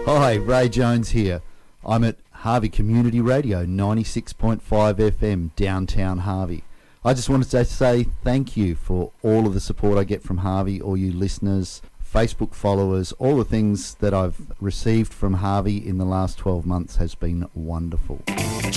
Hi, Ray Jones here. I'm at Harvey Community Radio, 96.5 FM, downtown Harvey. I just wanted to say thank you for all of the support I get from Harvey, all you listeners, Facebook followers, all the things that I've received from Harvey in the last 12 months has been wonderful.